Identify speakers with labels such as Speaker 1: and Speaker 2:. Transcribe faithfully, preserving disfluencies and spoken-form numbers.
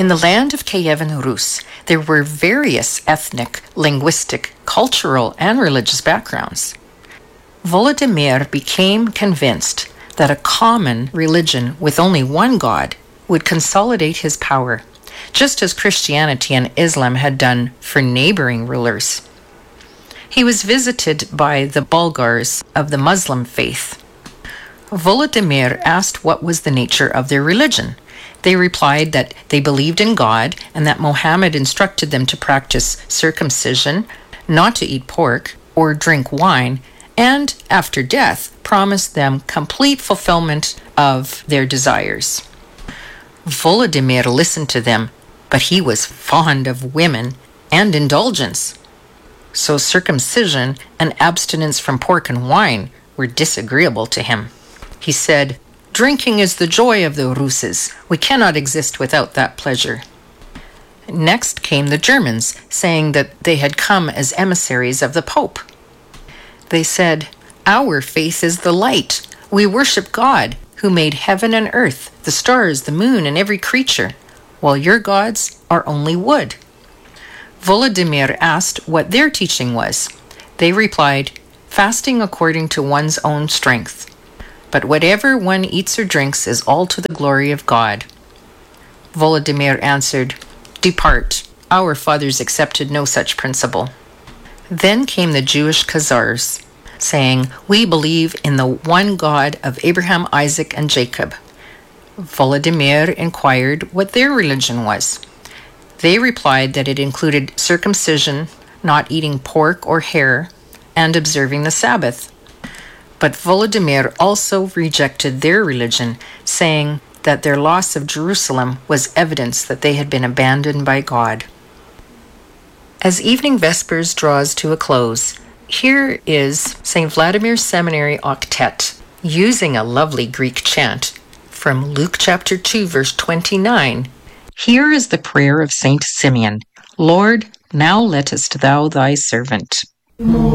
Speaker 1: In the land of Kievan Rus, there were various ethnic, linguistic, cultural, and religious backgrounds. Volodymyr became convinced that a common religion with only one God would consolidate his power, just as Christianity and Islam had done for neighboring rulers. He was visited by the Bulgars of the Muslim faith. Volodymyr asked what was the nature of their religion. They replied that they believed in God and that Mohammed instructed them to practice circumcision, not to eat pork or drink wine, and after death promised them complete fulfillment of their desires. Volodymyr listened to them, but he was fond of women and indulgence. So circumcision and abstinence from pork and wine were disagreeable to him. He said, "Drinking is the joy of the Ruses. We cannot exist without that pleasure." Next came the Germans, saying that they had come as emissaries of the Pope. They said, "Our faith is the light. We worship God, who made heaven and earth, the stars, the moon, and every creature, while your gods are only wood." Volodymyr asked what their teaching was. They replied, "Fasting according to one's own strength. But whatever one eats or drinks is all to the glory of God." Volodymyr answered, "Depart. Our fathers accepted no such principle." Then came the Jewish Khazars, saying, "We believe in the one God of Abraham, Isaac, and Jacob." Volodymyr inquired what their religion was. They replied that it included circumcision, not eating pork or hare, and observing the Sabbath. But Volodymyr also rejected their religion, saying that their loss of Jerusalem was evidence that they had been abandoned by God. As evening vespers draws to a close, here is Saint Vladimir's Seminary Octet, using a lovely Greek chant from Luke chapter two, verse twenty-nine. Here is the prayer of Saint Simeon. "Lord, now lettest thou thy servant